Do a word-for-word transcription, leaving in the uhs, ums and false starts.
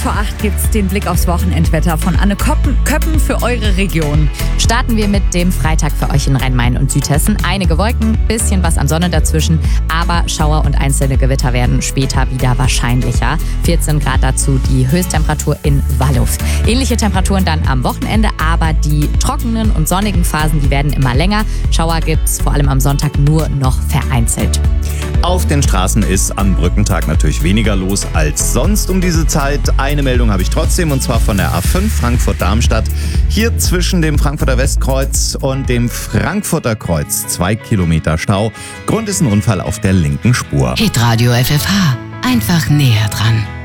vor acht gibt's den Blick aufs Wochenendwetter von Anne Köppen, Köppen für eure Region. Starten wir mit dem Freitag für euch in Rhein-Main und Südhessen. Einige Wolken, bisschen was an Sonne dazwischen, aber Schauer und einzelne Gewitter werden später wieder wahrscheinlicher. vierzehn Grad dazu die Höchsttemperatur in Walluff. Ähnliche Temperaturen dann am Wochenende, aber die trockenen und sonnigen Phasen, die werden immer länger. Schauer gibt's vor allem am Sonntag nur noch vereinzelt. Auf den Straßen ist am Brückentag natürlich weniger los als sonst um diese Zeit. Eine Meldung habe ich trotzdem, und zwar von der A fünf Frankfurt-Darmstadt. Hier zwischen dem Frankfurter Westkreuz und dem Frankfurter Kreuz zwei Kilometer Stau. Grund ist ein Unfall auf der linken Spur. Hitradio F F H. Einfach näher dran.